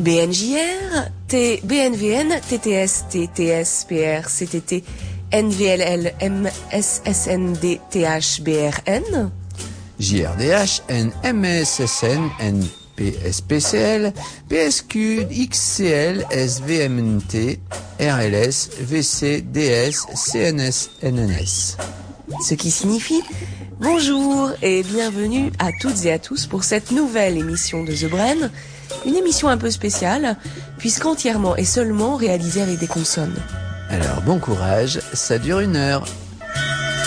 BNJR, BNVN, TTS, TTS, PR, CTT, NVLL, MSSND, TH, BRN. JRDH, NMSSN, NPSPCL, PSQ, XCL, SVMNT, RLS, VC, DS, CNS, NNS. Ce qui signifie bonjour et bienvenue à toutes et à tous pour cette nouvelle émission de The Brain, une émission un peu spéciale puisqu'entièrement et seulement réalisée avec des consonnes. Alors bon courage, ça dure 1 heure.